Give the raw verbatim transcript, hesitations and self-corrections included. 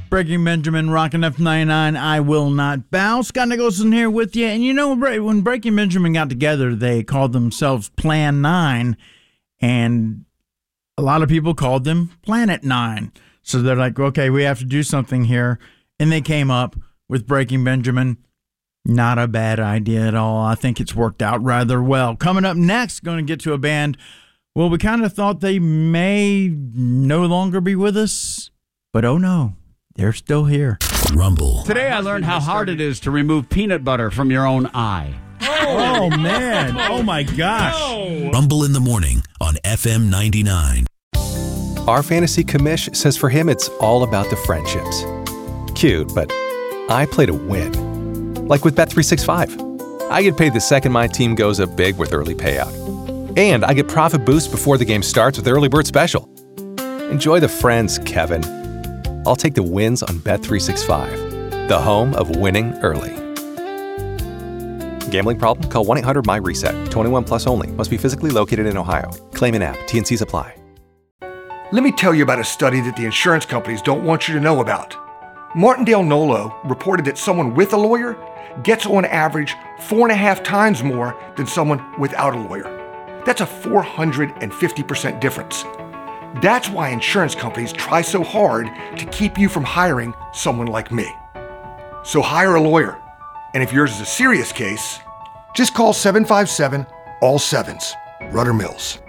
Breaking Benjamin, Rockin' F ninety-nine, I Will Not Bow. Scott Nicholson here with you. And you know, when Breaking Benjamin got together, they called themselves Plan nine. And a lot of people called them Planet nine. So they're like, okay, we have to do something here. And they came up with Breaking Benjamin. Not a bad idea at all. I think it's worked out rather well. Coming up next, going to get to a band, well, we kind of thought they may no longer be with us. But oh no. They're still here. Rumble. Today I learned how hard it is to remove peanut butter from your own eye. Oh, man. Oh, my gosh. No. Rumble in the morning on F M ninety-nine. Our fantasy commish says for him it's all about the friendships. Cute, but I play to win. Like with Bet three sixty-five. I get paid the second my team goes up big with early payout. And I get profit boost before the game starts with Early Bird Special. Enjoy the friends, Kevin. I'll take the wins on Bet three sixty-five, the home of winning early. Gambling problem? Call one eight hundred M Y reset. twenty-one plus only. Must be physically located in Ohio. Claim in app. T N Cs apply. Let me tell you about a study that the insurance companies don't want you to know about. Martindale Nolo reported that someone with a lawyer gets on average four and a half times more than someone without a lawyer. That's a four hundred fifty percent difference. That's why insurance companies try so hard to keep you from hiring someone like me. So hire a lawyer. And if yours is a serious case, just call seven five seven, all sevens. Rudder Mills.